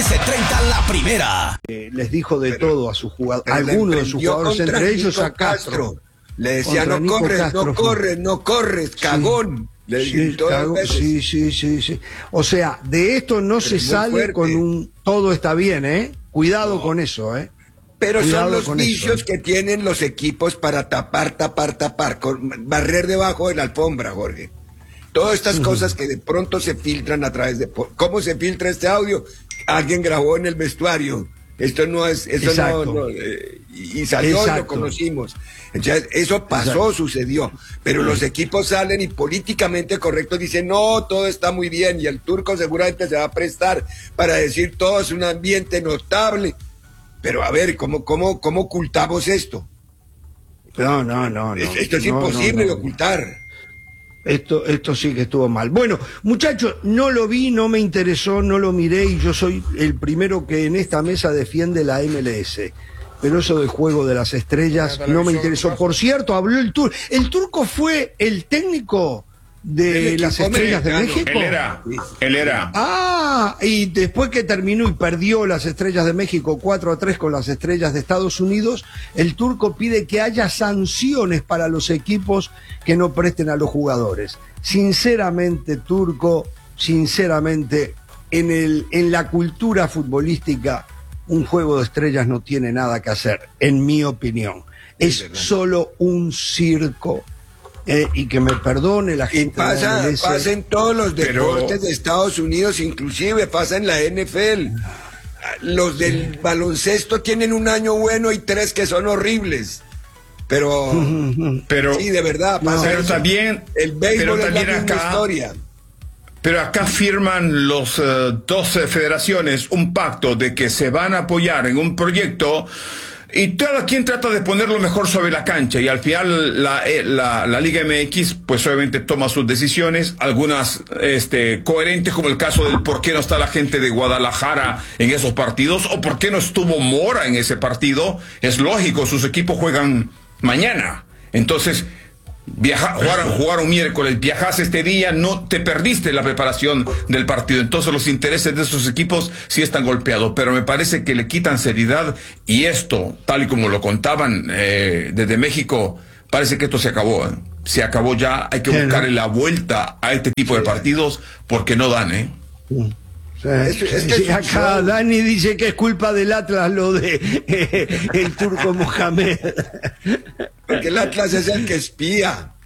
13:30 la primera. Les dijo de todo a sus jugadores, algunos de sus jugadores, entre ellos a Castro. Le decía, no corres, cagón. Sí, sí. O sea, de esto no se sale con un todo está bien, ¿eh? Cuidado con eso, ¿eh? Pero Cuidado son los con vicios eso. que tienen los equipos para tapar, barrer debajo de la alfombra, Jorge. Todas estas cosas que de pronto se filtran a través de... ¿Cómo se filtra este audio? Alguien grabó en el vestuario. Esto no es... y salió y lo conocimos. Entonces, eso pasó, sucedió. Pero los equipos salen y políticamente correctos dicen, no, todo está muy bien. Y el turco seguramente se va a prestar para decir, todo es un ambiente notable. Pero a ver, ¿cómo ocultamos esto? No. Esto es imposible de ocultar. Esto sí que estuvo mal. Bueno, muchachos, no lo vi, no me interesó, no lo miré y yo soy el primero que en esta mesa defiende la MLS. Pero eso del juego de las estrellas no me interesó. Por cierto, habló el turco. ¿El turco fue el técnico de las estrellas de México? Él era. Ah, y después que terminó y perdió las estrellas de México 4-3 con las estrellas de Estados Unidos, el turco pide que haya sanciones para los equipos que no presten a los jugadores. Sinceramente, turco, en la cultura futbolística, un juego de estrellas no tiene nada que hacer, en mi opinión. Es solo un circo. Y que me perdone la gente. Y pasa en todos los deportes de Estados Unidos, inclusive pasa en la NFL. Los del baloncesto tienen un año bueno y 3 que son horribles. Pero sí, de verdad, pasa pero eso. También, el béisbol es la misma historia. Pero acá firman los 12 federaciones un pacto de que se van a apoyar en un proyecto y cada quien trata de poner lo mejor sobre la cancha y al final la Liga MX pues obviamente toma sus decisiones, algunas coherentes, como el caso del por qué no está la gente de Guadalajara en esos partidos o por qué no estuvo Mora en ese partido. Es lógico, sus equipos juegan mañana, entonces jugaron miércoles, viajas este día, no te perdiste la preparación del partido, entonces los intereses de esos equipos sí están golpeados, pero me parece que le quitan seriedad y esto, tal y como lo contaban desde México, parece que esto se acabó, se acabó ya, hay que buscarle la vuelta a este tipo de partidos porque no dan, Acá Dani dice que es culpa del Atlas lo de el turco Mohamed. Porque el Atlas es el que espía.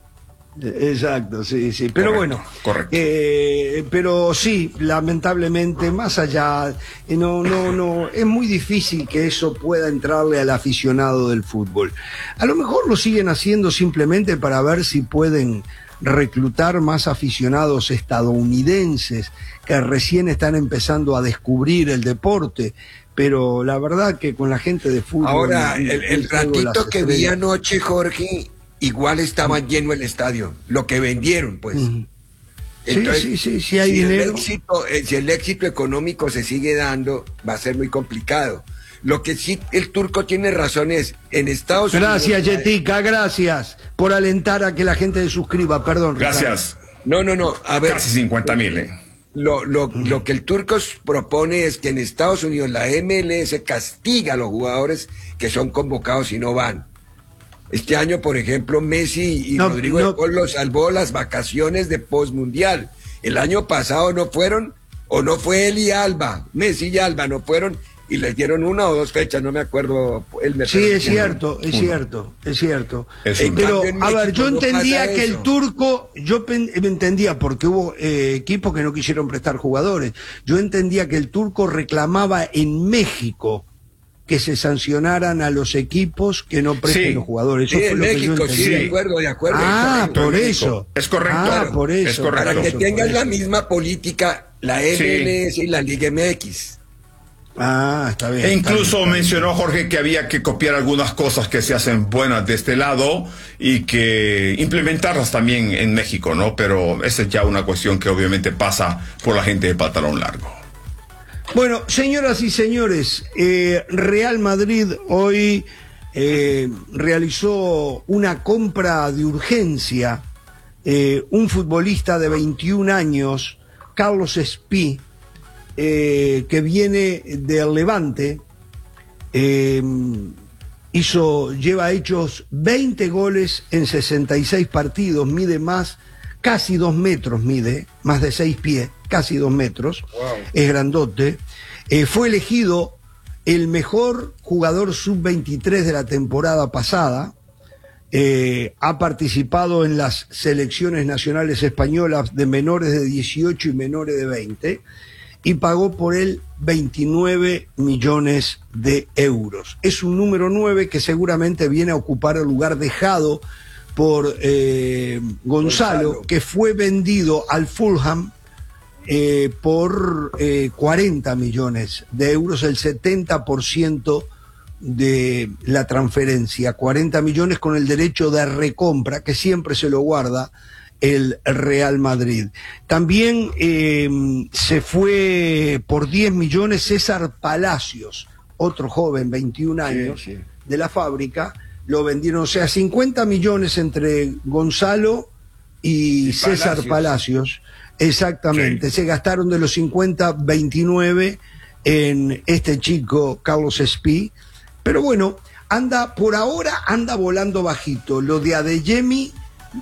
Exacto, sí. Pero bueno, correcto. Pero sí, lamentablemente, más allá, no, es muy difícil que eso pueda entrarle al aficionado del fútbol. A lo mejor lo siguen haciendo simplemente para ver si pueden reclutar más aficionados estadounidenses que recién están empezando a descubrir el deporte, pero la verdad que con la gente de fútbol... Ahora, el ratito que vi anoche, Jorge, igual estaba lleno el estadio, lo que vendieron, pues. Entonces, sí, hay dinero. Si el éxito económico se sigue dando, va a ser muy complicado. Lo que sí el turco tiene razón es, en Estados Unidos... Gracias, Yetica, gracias por alentar a que la gente se suscriba, perdón. Gracias. Ricardo. No, a ver... Casi 50,000, Lo que el turco propone es que en Estados Unidos la MLS castiga a los jugadores que son convocados y no van. Este año, por ejemplo, Messi y Rodrigo de Paul los salvó las vacaciones de postmundial. El año pasado no fueron, o no fue él y Alba, Messi y Alba no fueron, y les dieron 1 o 2 fechas, no me acuerdo. Sí, es cierto. Pero, a ver, yo entendía que el turco, entendía porque hubo equipos que no quisieron prestar jugadores, yo entendía que el turco reclamaba en México que se sancionaran a los equipos que no presten los jugadores. Eso Sí, fue en lo México, que yo entendí. sí, de acuerdo. Por eso. Es correcto. Por eso. Es correcto. Para que tengan la misma política la MLS y la Liga MX. Está bien. E incluso mencionó Jorge que había que copiar algunas cosas que se hacen buenas de este lado y que implementarlas también en México, ¿no? Pero esa es ya una cuestión que obviamente pasa por la gente de pantalón largo. Bueno, señoras y señores, Real Madrid hoy realizó una compra de urgencia. Un futbolista de 21 años, Carlos Espí, que viene del Levante, lleva hechos 20 goles en 66 partidos, mide casi 2 metros, más de 6 pies, casi 2 metros, wow. Es grandote. Fue elegido el mejor jugador sub-23 de la temporada pasada. Ha participado en las selecciones nacionales españolas de menores de 18 y menores de 20 y pagó por él 29 millones de euros. Es un número 9 que seguramente viene a ocupar el lugar dejado por Gonzalo, que fue vendido al Fulham por 40 millones de euros, el 70% de la transferencia, 40 millones con el derecho de recompra, que siempre se lo guarda el Real Madrid. También se fue por 10 millones César Palacios, otro joven, 21 años, sí. De la Fábrica, lo vendieron, o sea, 50 millones entre Gonzalo y César Palacios. Exactamente, sí. Se gastaron de los 50, 29 en este chico Carlos Espí, pero bueno, por ahora anda volando bajito. Lo de Adeyemi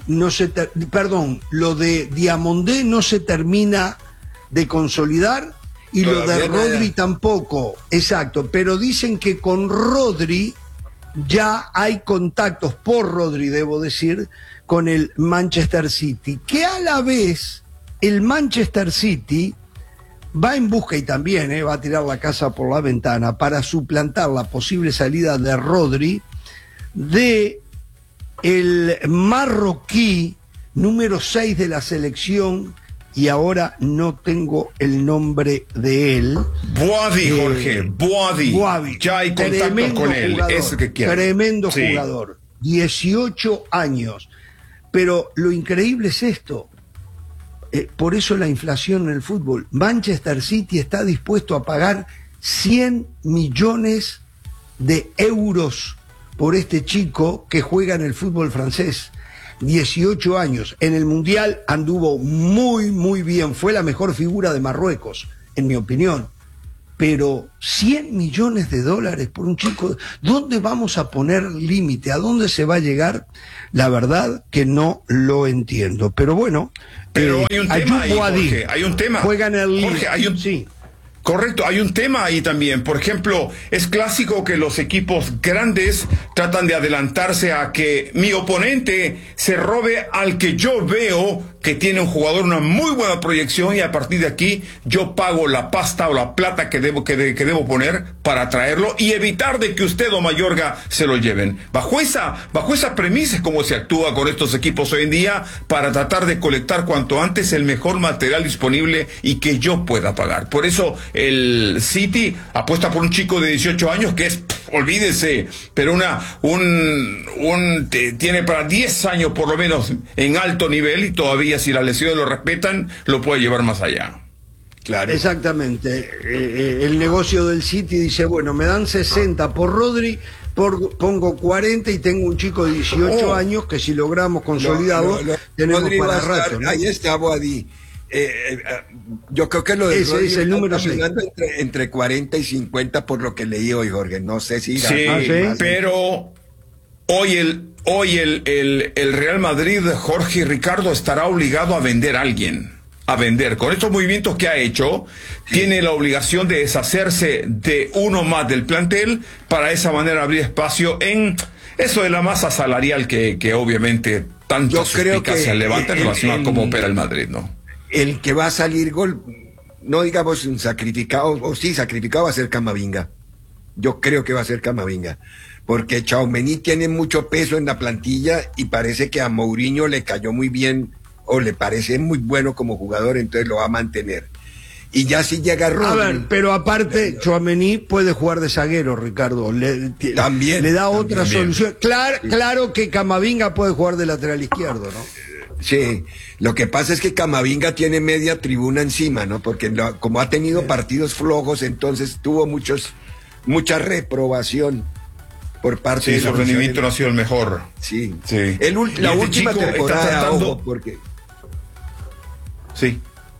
lo de Diamondé no se termina de consolidar y todavía lo de Rodri tampoco, exacto, pero dicen que con Rodri ya hay contactos, por Rodri debo decir, con el Manchester City, que a la vez el Manchester City va en busca y también va a tirar la casa por la ventana para suplantar la posible salida de Rodri de el marroquí número 6 de la selección, y ahora no tengo el nombre de él. Boadi, Jorge, Boadi. Ya hay contacto con él. Jugador, es que quiere. Tremendo jugador, 18 años. Pero lo increíble es esto. Por eso la inflación en el fútbol. Manchester City está dispuesto a pagar 100 millones de euros por este chico que juega en el fútbol francés. 18 años. En el Mundial anduvo muy, muy bien. Fue la mejor figura de Marruecos, en mi opinión. Pero 100 millones de dólares por un chico, ¿dónde vamos a poner límite? ¿A dónde se va a llegar? La verdad que no lo entiendo. Pero bueno, pero hay un tema ahí, Jorge, hay un tema. Juega en el Jorge, sí. Correcto, hay un tema ahí también. Por ejemplo, es clásico que los equipos grandes tratan de adelantarse a que mi oponente se robe al que yo veo que tiene un jugador, una muy buena proyección, y a partir de aquí yo pago la pasta o la plata que debo poner para traerlo y evitar de que usted o Mayorga se lo lleven. Bajo esa premisa es como se actúa con estos equipos hoy en día, para tratar de colectar cuanto antes el mejor material disponible y que yo pueda pagar. Por eso el City apuesta por un chico de 18 años que es, olvídese, pero tiene para 10 años por lo menos en alto nivel, y todavía si las lesiones lo respetan, lo puede llevar más allá. Claro. Exactamente. El negocio del City dice, bueno, me dan 60 por Rodri, pongo 40 y tengo un chico de 18 años que si logramos consolidarlo, tenemos Rodri para rato, rato, ¿no? Ahí está Boadi. Yo creo que lo de ese es el número 6. Entre 40 y 50 por lo que leí hoy, Jorge. No sé si... Sí, pero hoy el Real Madrid, Jorge y Ricardo, estará obligado a vender a alguien. A vender. Con estos movimientos que ha hecho, tiene la obligación de deshacerse de uno más del plantel, para de esa manera abrir espacio en eso de la masa salarial que obviamente tanto suspicacia levanta en relación a cómo opera el Madrid, ¿no? El que va a salir gol, no digamos un sacrificado, o sí sacrificado, va a ser Camavinga. Yo creo que va a ser Camavinga, porque Tchouaméni tiene mucho peso en la plantilla y parece que a Mourinho le cayó muy bien, o le parece muy bueno como jugador, entonces lo va a mantener. Y ya si llega Rodri... A ver, pero aparte, Tchouaméni puede jugar de zaguero, Ricardo. También. Le da otra solución. Claro que Camavinga puede jugar de lateral izquierdo, ¿no? Sí, lo que pasa es que Camavinga tiene media tribuna encima, ¿no? Porque como ha tenido partidos flojos, entonces tuvo mucha reprobación por parte de su rendimiento no ha sido el mejor. Sí. La última temporada, ojo, porque... Sí.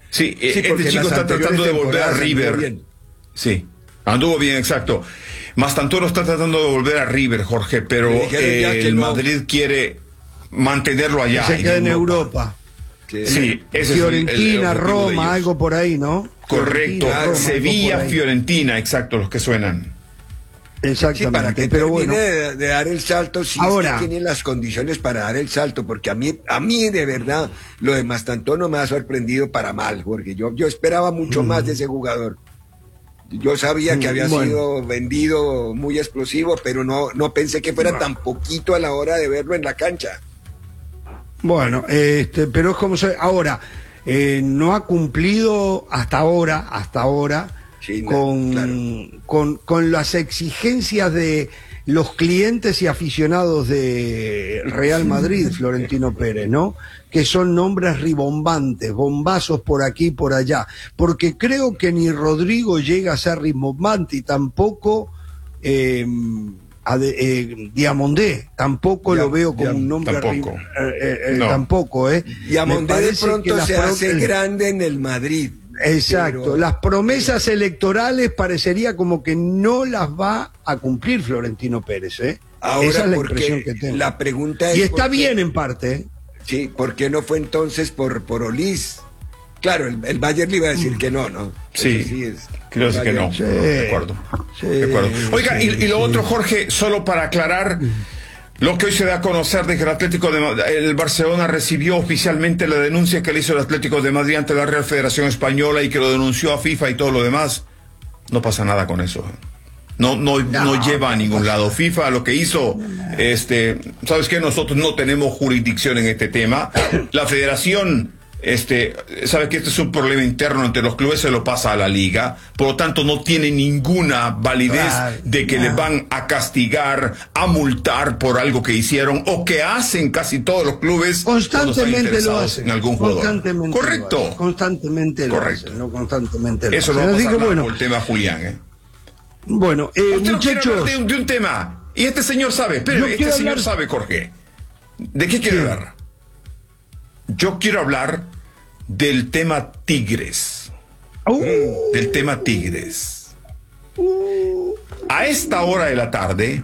Sí, Sí, este porque chico las está tratando de anteriores volver a temporadas anduvo River. bien. Sí, anduvo bien, exacto. Mastantoro está tratando de volver a River, Jorge, pero Le dijeron ya que el no. Madrid quiere mantenerlo allá. Se queda en Europa. Que- Sí, ese es el Fiorentina, objetivo de Roma, ellos. algo por ahí, ¿no? Correcto, Fiorentina, Roma, Sevilla, algo por ahí. Fiorentina, exacto, los que suenan. Sí, Exactamente, para que pero termine bueno. de dar el salto, sí Ahora. es que tiene las condiciones para dar el salto, porque a mí de verdad lo de Mastantuono me ha sorprendido para mal, Jorge. Yo esperaba mucho más de ese jugador. Yo sabía que había Bueno. sido vendido muy explosivo, pero no pensé que fuera tan poquito a la hora de verlo en la cancha. Bueno, pero es como ahora, no ha cumplido hasta ahora, Sí, con las exigencias de los clientes y aficionados de Real Madrid, Florentino Pérez, ¿no? Que son nombres ribombantes, bombazos por aquí y por allá, porque creo que ni Rodrigo llega a ser rimbombante y tampoco Diamondé, tampoco lo veo como un nombre tampoco. no. Tampoco, Diamondé Me de parece pronto que se hace grande en el Madrid. Exacto, pero- las promesas electorales parecería como que no las va a cumplir Florentino Pérez, Ahora, esa es la porque impresión que tengo. la pregunta es Y está por qué- bien en parte, ¿eh? Sí, ¿por qué no fue entonces por Olís? Claro, el Bayern le iba a decir que no, ¿no? Sí, Eso es. creo que no. Sí. De acuerdo. Sí, De acuerdo. Oiga, sí, y lo sí. otro, Jorge, solo para aclarar, lo que hoy se da a conocer de que el Barcelona recibió oficialmente la denuncia que le hizo el Atlético de Madrid ante la Real Federación Española y que lo denunció a FIFA y todo lo demás. No pasa nada con eso. No lleva a ningún lado. FIFA lo que hizo, ¿sabes qué? Nosotros no tenemos jurisdicción en este tema. La federación, sabe que este es un problema interno entre los clubes, se lo pasa a la liga. Por lo tanto, no tiene ninguna validez de que le van a castigar, a multar por algo que hicieron o que hacen casi todos los clubes cuando están Constantemente lo interesados hacen. en algún jugador. Constantemente Correcto. lo hacen, constantemente lo Correcto. hacen, no constantemente lo Eso no hacen. va a Así pasar que nada bueno, por el tema Julián, bueno, Usted no quiere muchachos, hablar de un tema. Y este señor sabe, Yo espérame, este quiero señor hablar- sabe, Jorge. ¿De qué quiere ¿Qué? hablar? Yo quiero hablar del tema Tigres. Del tema Tigres. A esta hora de la tarde,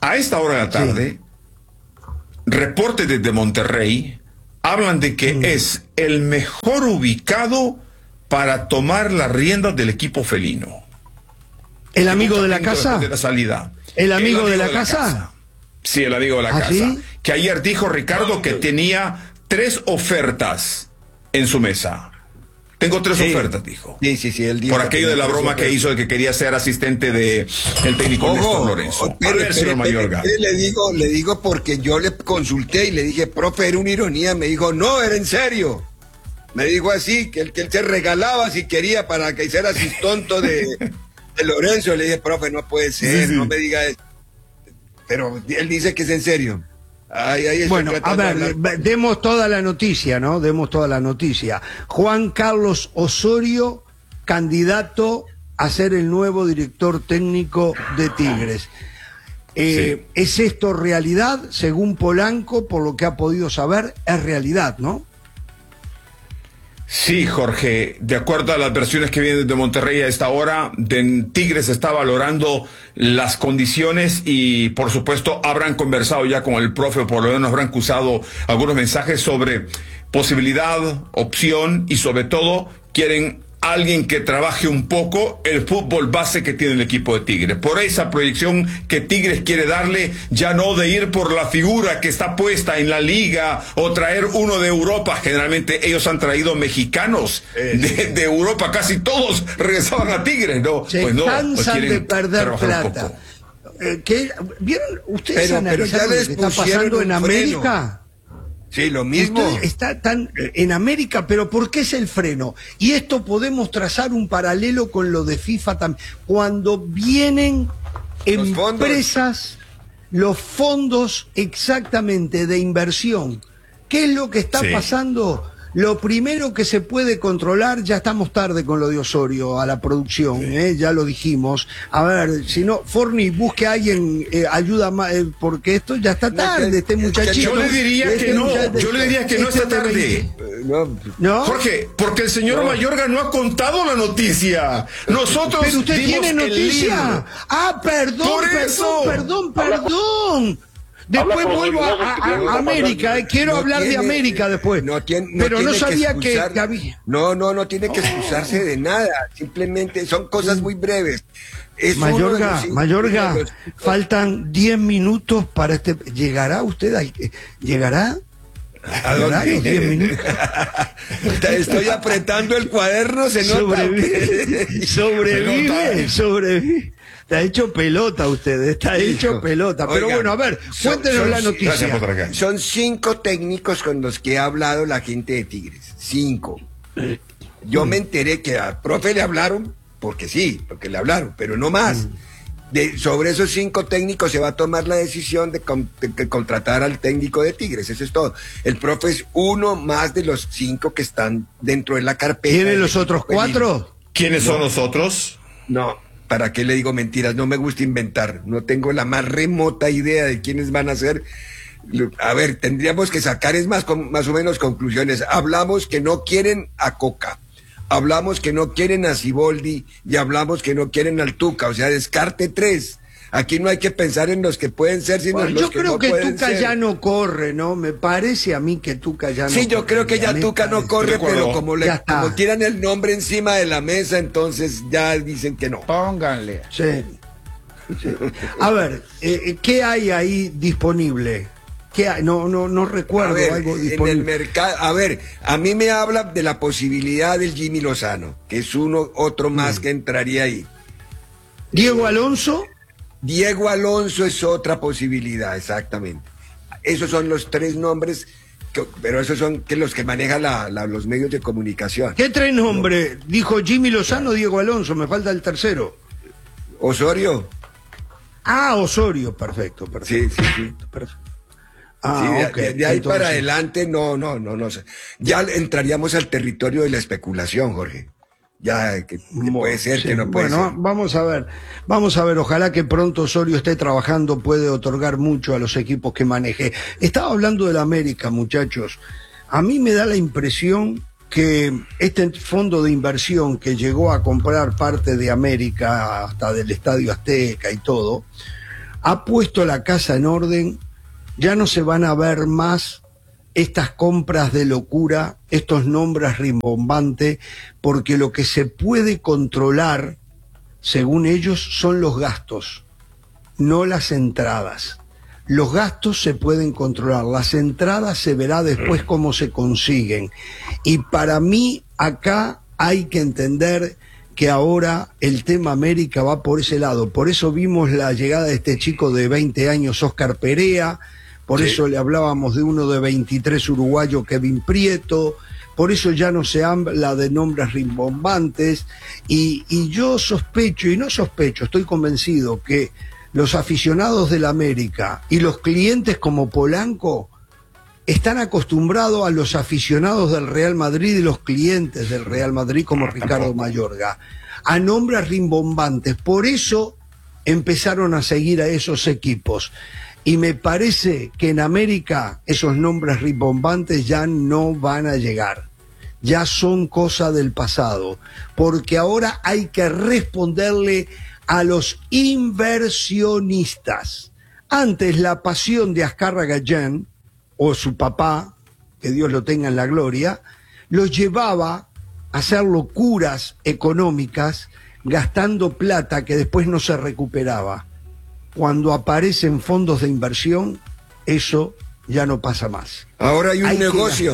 reportes desde Monterrey hablan de que es el mejor ubicado para tomar las riendas del equipo felino. el amigo de la Después casa, de la salida. ¿El amigo de la casa? Sí, el amigo de la ¿Ah, casa. sí? Que ayer dijo Ricardo que tenía 3 ofertas en su mesa. Tengo 3 Sí. ofertas, dijo. Sí, él dijo Por que aquello de la tenía broma tres que hizo de que quería ser asistente de el técnico Néstor Lorenzo. A ver, señor Mayorga. Le digo porque yo le consulté y le dije, profe, era una ironía. Me dijo, no, era en serio. Me dijo así, que él se regalaba si quería para que hiciera así tonto de Lorenzo. Le dije, profe, no puede ser, Sí. no me diga eso. Pero él dice que es en serio. Ahí estoy Bueno, a tratando de ver, hablar. demos toda la noticia, ¿no? Demos toda la noticia. Juan Carlos Osorio, candidato a ser el nuevo director técnico de Tigres. Sí. ¿Es esto realidad? Según Polanco, por lo que ha podido saber, es realidad, ¿no? Sí, Jorge, de acuerdo a las versiones que vienen de Monterrey a esta hora, Tigres está valorando las condiciones y por supuesto habrán conversado ya con el profe, o por lo menos habrán cruzado algunos mensajes sobre posibilidad, opción y sobre todo quieren alguien que trabaje un poco el fútbol base que tiene el equipo de Tigres. Por esa proyección que Tigres quiere darle, ya no de ir por la figura que está puesta en la liga o traer uno de Europa. Generalmente ellos han traído mexicanos de Europa, casi todos regresaban a Tigres, ¿no? Se Pues no, pues cansan quieren de perder trabajar un plata. poco. ¿Vieron ustedes Pero analizaron ya lo les que está pusieron pasando un en freno. América? Sí, lo mismo. Usted está tan en América, pero ¿por qué es el freno? Y esto podemos trazar un paralelo con lo de FIFA también. Cuando vienen Los fondos. empresas, los fondos exactamente de inversión, ¿qué es lo que está Sí. pasando? Lo primero que se puede controlar, ya estamos tarde con lo de Osorio a la producción, ya lo dijimos. A ver, si no, Forni, busque a alguien, ayuda más, porque esto ya está tarde, este muchachito. Yo le diría este que no, muchacho- yo le diría que no este está de tarde. 20, ¿No? Jorge, porque el señor Mayorga no ha contado la noticia. Nosotros Pero usted dimos tiene el noticia. libro. Perdón, Por eso. perdón. Después vuelvo a América. Quiero hablar de América después. Pero no sabía que había. No tiene que excusarse de nada. Simplemente son cosas muy breves. Es Mayorga, faltan 10 minutos para este. ¿Llegará usted? ¿Llegará? ¿A dónde? 10 minutos. Estoy apretando el cuaderno, se nota. Sobrevive. Está hecho pelota usted, está hecho pelota. Pero Oigan, bueno, a ver, cuéntenos la noticia. Son 5 técnicos con los que ha hablado la gente de Tigres. 5. Yo me enteré que al profe le hablaron, porque le hablaron, pero no más. Sobre esos 5 técnicos se va a tomar la decisión de contratar al técnico de Tigres, eso es todo. El profe es uno más de los 5 que están dentro de la carpeta. ¿Tiene los otros 4? ¿Quiénes son los otros? No, ¿para qué le digo mentiras? No me gusta inventar, no tengo la más remota idea de quiénes van a ser. A ver, tendríamos que sacar más o menos conclusiones. Hablamos que no quieren a Coca. Hablamos que no quieren a Siboldi y hablamos que no quieren al Tuca, o sea, descarte 3. Aquí no hay que pensar en los que pueden ser, sino en los que no pueden ser. Yo creo que Tuca ya no corre, ¿no? Me parece a mí que Tuca ya no corre. Sí, yo creo que ya Tuca no corre, pero como tiran el nombre encima de la mesa, entonces ya dicen que no. Pónganle. Sí. A ver, ¿qué hay ahí disponible? ¿Qué hay? No recuerdo algo disponible. En el mercado, a mí me habla de la posibilidad del Jimmy Lozano, que es otro más que entraría ahí. ¿Diego Alonso? Diego Alonso es otra posibilidad, exactamente. Esos son los 3 nombres, pero esos son los que manejan los medios de comunicación. ¿Qué 3 nombres? Dijo Jimmy Lozano, Diego Alonso, me falta el tercero. Osorio. Osorio, perfecto. Sí. Perfecto. De ahí para adelante, no sé. Ya entraríamos al territorio de la especulación, Jorge. Ya, que puede ser, que no puede ser. Bueno, vamos a ver, ojalá que pronto Osorio esté trabajando, puede otorgar mucho a los equipos que maneje. Estaba hablando del América, muchachos. A mí me da la impresión que este fondo de inversión que llegó a comprar parte de América, hasta del Estadio Azteca y todo, ha puesto la casa en orden. Ya no se van a ver más estas compras de locura, estos nombres rimbombantes, porque lo que se puede controlar, según ellos, son los gastos, no las entradas. Los gastos se pueden controlar, las entradas se verá después cómo se consiguen. Y para mí, acá hay que entender que ahora el tema América va por ese lado. Por eso vimos la llegada de este chico de 20 años, Oscar Perea. Por eso le hablábamos de uno de 23 uruguayo, Kevin Prieto. Por eso ya no se habla de nombres rimbombantes. Y yo sospecho, y no sospecho, estoy convencido que los aficionados del América y los clientes como Polanco están acostumbrados a los aficionados del Real Madrid y los clientes del Real Madrid como Ricardo Mayorga, a nombres rimbombantes. Por eso empezaron a seguir a esos equipos. Y me parece que en América esos nombres rimbombantes ya no van a llegar. Ya son cosa del pasado. Porque ahora hay que responderle a los inversionistas. Antes la pasión de Azcárraga Gallén, o su papá, que Dios lo tenga en la gloria, los llevaba a hacer locuras económicas, gastando plata que después no se recuperaba. Cuando aparecen fondos de inversión, eso ya no pasa más. Ahora hay un negocio.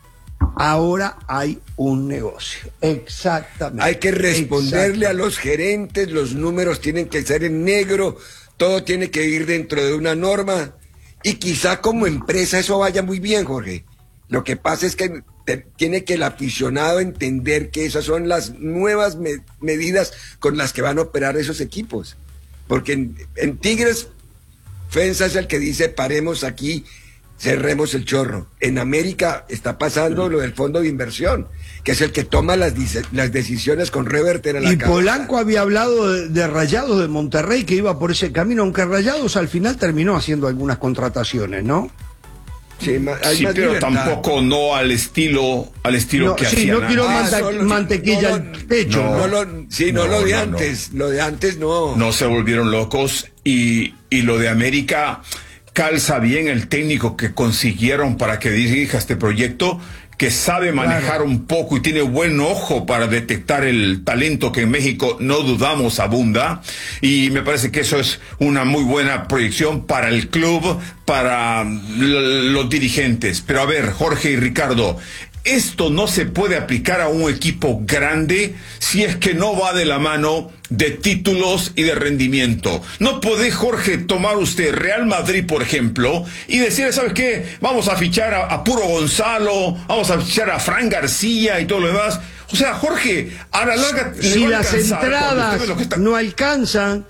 Ahora hay un negocio. Exactamente. Hay que responderle a los gerentes, los números tienen que ser en negro, todo tiene que ir dentro de una norma. Y quizá como empresa eso vaya muy bien, Jorge. Lo que pasa es que tiene que el aficionado entender que esas son las nuevas medidas con las que van a operar esos equipos. Porque en Tigres, Fensa es el que dice paremos aquí, cerremos el chorro. En América está pasando lo del fondo de inversión, que es el que toma las decisiones con Reverter a la cabeza. Y Polanco había hablado de Rayados de Monterrey, que iba por ese camino, aunque Rayados al final terminó haciendo algunas contrataciones, ¿no? Sí, hay Sí, más pero libertad. tampoco no al estilo No, que sí, hacían no quiero antes. mantequilla al pecho. no. Lo de No. antes. Lo de antes no. No se volvieron locos y lo de América calza bien el técnico que consiguieron para que dirija este proyecto, que sabe manejar un poco y tiene buen ojo para detectar el talento que en México no dudamos abunda, y me parece que eso es una muy buena proyección para el club, para los dirigentes. Pero a ver, Jorge y Ricardo, esto no se puede aplicar a un equipo grande si es que no va de la mano de títulos y de rendimiento. No puede, Jorge, tomar usted Real Madrid, por ejemplo, y decir, ¿sabes qué? Vamos a fichar a Puro Gonzalo, vamos a fichar a Fran García y todo lo demás. O sea, Jorge, a la larga... Si las entradas no alcanzan,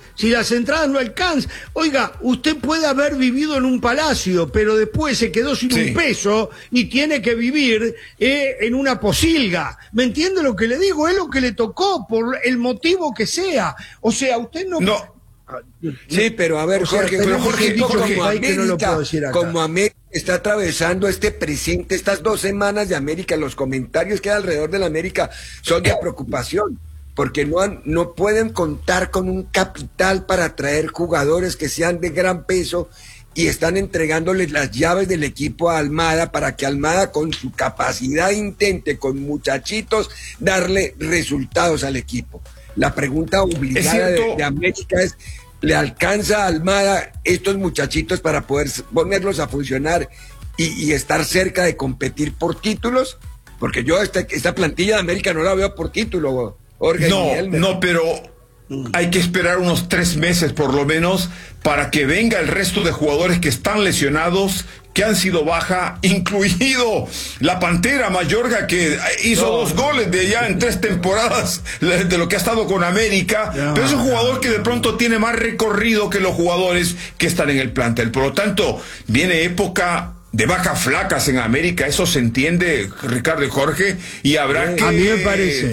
oiga, usted puede haber vivido en un palacio, pero después se quedó sin un peso y tiene que vivir en una posilga. ¿Me entiende lo que le digo? Es lo que le tocó, por el motivo que sea. O sea, usted no... Sí, pero a ver, Jorge, como América está atravesando este presente, estas 2 semanas de América, los comentarios que hay alrededor de la América son de preocupación, porque no pueden contar con un capital para traer jugadores que sean de gran peso, y están entregándoles las llaves del equipo a Almada para que Almada, con su capacidad, intente con muchachitos darle resultados al equipo. La pregunta obligada de América es: ¿le alcanza a Almada estos muchachitos para poder ponerlos a funcionar y estar cerca de competir por títulos? Porque yo esta plantilla de América no la veo por título, Jorge. No, pero hay que esperar unos 3 meses por lo menos para que venga el resto de jugadores que están lesionados, que han sido baja, incluido la Pantera Mayorga, que hizo 2 goles de ya en 3 temporadas de lo que ha estado con América, pero es un jugador que de pronto tiene más recorrido que los jugadores que están en el plantel. Por lo tanto, viene época de vacas flacas en América, eso se entiende, Ricardo y Jorge, y habrá que, a mí me parece,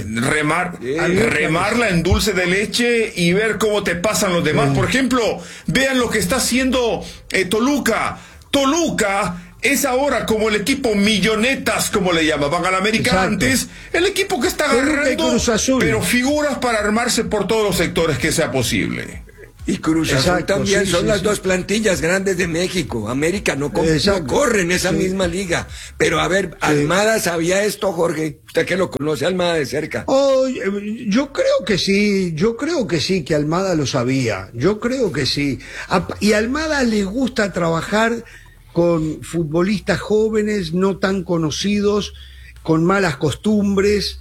remarla en dulce de leche y ver cómo te pasan los demás. Por ejemplo, vean lo que está haciendo Toluca. Toluca es ahora como el equipo millonetas, como le llamaban al América antes, el equipo que está agarrando, pero figuras para armarse por todos los sectores que sea posible. Y Cruz Azul también son las 2 plantillas grandes de México. América no corre en esa misma liga. Pero a ver, ¿Almada sabía esto, Jorge? Usted que lo conoce a Almada de cerca. Yo creo que sí, que Almada lo sabía. Yo creo que sí. Y a Almada le gusta trabajar con futbolistas jóvenes, no tan conocidos, con malas costumbres.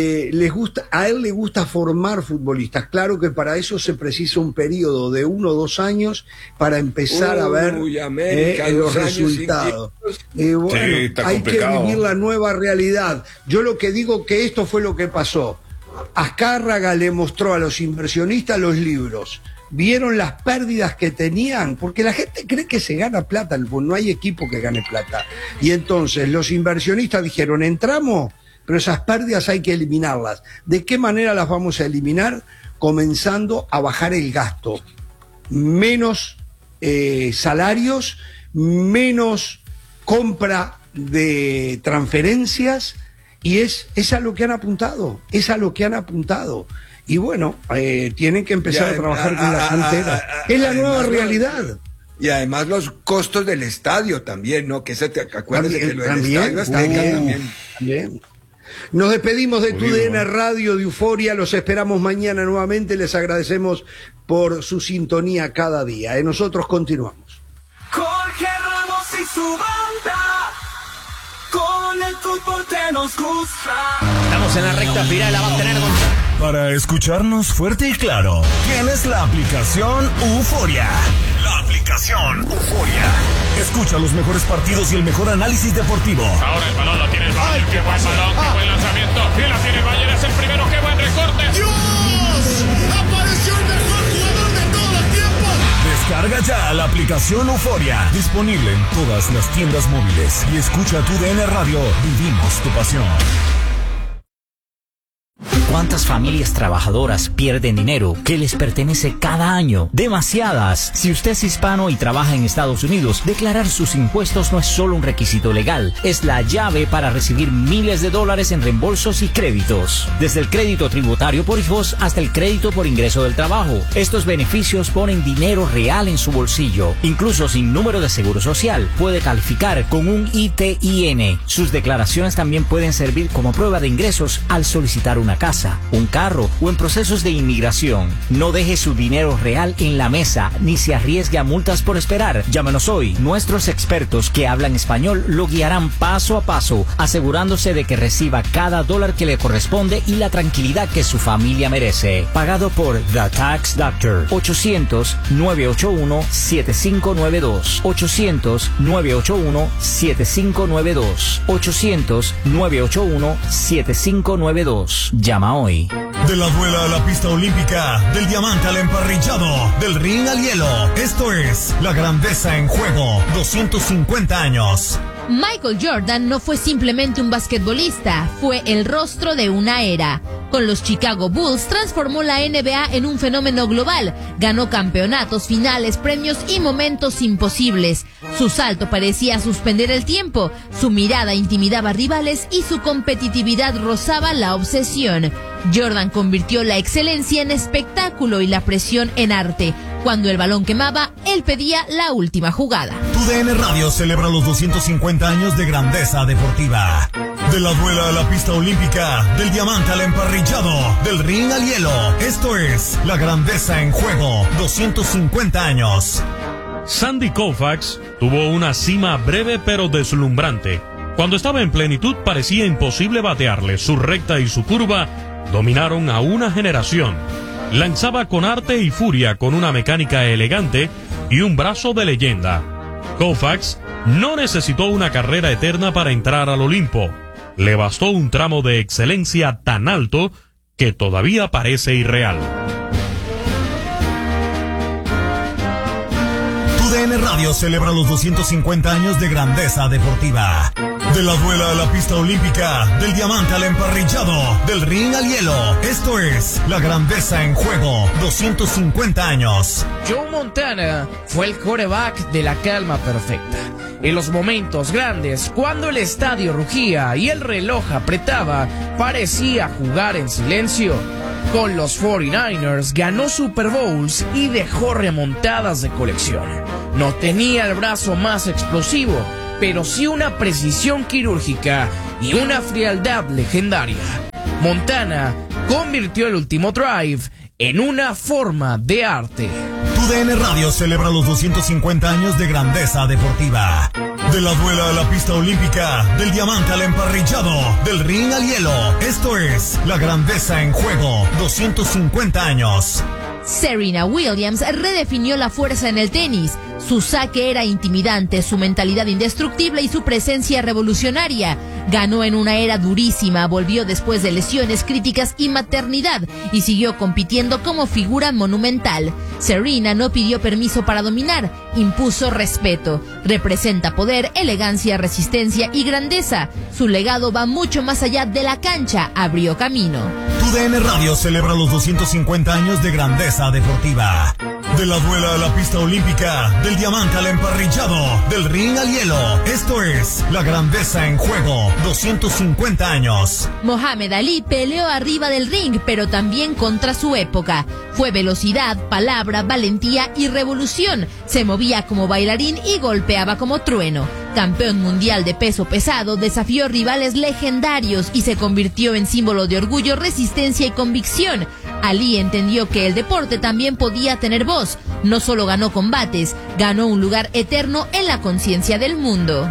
A él le gusta formar futbolistas. Claro que para eso se precisa un periodo de 1 o 2 años para empezar a ver los resultados. Hay que vivir la nueva realidad. Yo lo que digo que esto fue lo que pasó. Azcárraga le mostró a los inversionistas los libros. Vieron las pérdidas que tenían, porque la gente cree que se gana plata, no hay equipo que gane plata. Y entonces los inversionistas dijeron: entramos, pero esas pérdidas hay que eliminarlas. ¿De qué manera las vamos a eliminar? Comenzando a bajar el gasto. Menos salarios, menos compra de transferencias, y es a lo que han apuntado, Y bueno, tienen que empezar a trabajar con la cantera. Es la nueva realidad. Y además los costos del estadio también, ¿no? Que acuérdense que lo del estadio también. Nos despedimos de TUDN Radio, de Euforia. Los esperamos mañana nuevamente. Les agradecemos por su sintonía cada día. Nosotros continuamos. Jorge Ramos y su banda, con el fútbol que nos gusta. Estamos en la recta final, la va a tener con... Para escucharnos fuerte y claro, tienes la aplicación Euforia. La aplicación Euforia. Escucha los mejores partidos y el mejor análisis deportivo. Ahora el balón lo tiene el Bayern. Qué buen balón, qué buen lanzamiento. Y la tiene el Bayern, es el primero, qué buen recorte. ¡Dios! ¡Apareció el mejor jugador de todos los tiempos! Descarga ya la aplicación Euforia. Disponible en todas las tiendas móviles. Y escucha TUDN Radio. Vivimos tu pasión. ¿Cuántas familias trabajadoras pierden dinero que les pertenece cada año? Demasiadas. Si usted es hispano y trabaja en Estados Unidos, declarar sus impuestos no es solo un requisito legal, es la llave para recibir miles de dólares en reembolsos y créditos. Desde el crédito tributario por hijos hasta el crédito por ingreso del trabajo. Estos beneficios ponen dinero real en su bolsillo. Incluso sin número de seguro social, puede calificar con un ITIN. Sus declaraciones también pueden servir como prueba de ingresos al solicitar una casa, un carro o en procesos de inmigración. No deje su dinero real en la mesa ni se arriesgue a multas por esperar. Llámenos hoy. Nuestros expertos que hablan español lo guiarán paso a paso, asegurándose de que reciba cada dólar que le corresponde y la tranquilidad que su familia merece. Pagado por The Tax Doctor. 800-981-7592. 800-981-7592. 800-981-7592. Llama hoy. De la duela a la pista olímpica, del diamante al emparrillado, del ring al hielo. Esto es la grandeza en juego. 250 años. Michael Jordan no fue simplemente un basquetbolista, fue el rostro de una era. Con los Chicago Bulls transformó la NBA en un fenómeno global. Ganó campeonatos, finales, premios y momentos imposibles. Su salto parecía suspender el tiempo, su mirada intimidaba rivales y su competitividad rozaba la obsesión. Jordan convirtió la excelencia en espectáculo y la presión en arte. Cuando el balón quemaba, él pedía la última jugada. TUDN Radio celebra los 250 años de grandeza deportiva. De la duela a la pista olímpica, del diamante al emparrillado, del ring al hielo. Esto es la grandeza en juego. 250 años. Sandy Koufax tuvo una cima breve pero deslumbrante. Cuando estaba en plenitud parecía imposible batearle. Su recta y su curva dominaron a una generación. Lanzaba con arte y furia, con una mecánica elegante y un brazo de leyenda. Koufax no necesitó una carrera eterna para entrar al Olimpo. Le bastó un tramo de excelencia tan alto que todavía parece irreal. TUDN Radio celebra los 250 años de grandeza deportiva. De la duela a la pista olímpica, del diamante al emparrillado, del ring al hielo. Esto es la grandeza en juego. 250 años. Joe Montana fue el quarterback de la calma perfecta. En los momentos grandes, cuando el estadio rugía y el reloj apretaba, parecía jugar en silencio. Con los 49ers ganó Super Bowls y dejó remontadas de colección. No tenía el brazo más explosivo, pero sí una precisión quirúrgica y una frialdad legendaria. Montana convirtió el último drive en una forma de arte. TUDN Radio celebra los 250 años de grandeza deportiva. De la duela a la pista olímpica, del diamante al emparrillado, del ring al hielo. Esto es la grandeza en juego. 250 años. Serena Williams redefinió la fuerza en el tenis. Su saque era intimidante, su mentalidad indestructible y su presencia revolucionaria. Ganó en una era durísima, volvió después de lesiones críticas y maternidad y siguió compitiendo como figura monumental. Serena no pidió permiso para dominar, impuso respeto. Representa poder, elegancia, resistencia y grandeza. Su legado va mucho más allá de la cancha, abrió camino. TUDN Radio celebra los 250 años de grandeza deportiva. De la duela a la pista olímpica, del diamante al emparrillado, del ring al hielo. Esto es la grandeza en juego. 250 años. Mohamed Ali peleó arriba del ring, pero también contra su época. Fue velocidad, palabra, valentía y revolución. Se movía como bailarín y golpeaba como trueno. Campeón mundial de peso pesado, desafió rivales legendarios y se convirtió en símbolo de orgullo, resistencia y convicción. Ali entendió que el deporte también podía tener voz. No solo ganó combates, ganó un lugar eterno en la conciencia del mundo.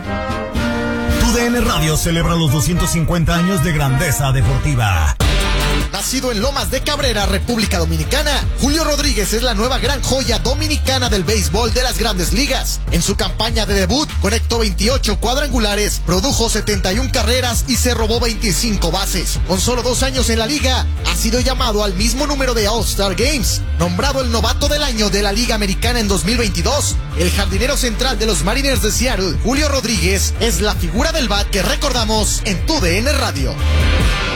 TUDN Radio celebra los 250 años de grandeza deportiva. Nacido en Lomas de Cabrera, República Dominicana, Julio Rodríguez es la nueva gran joya dominicana del béisbol de las Grandes Ligas. En su campaña de debut, conectó 28 cuadrangulares, produjo 71 carreras y se robó 25 bases. Con solo 2 años en la liga, ha sido llamado al mismo número de All-Star Games. Nombrado el novato del año de la Liga Americana en 2022, el jardinero central de los Mariners de Seattle, Julio Rodríguez, es la figura del bat que recordamos en TUDN Radio.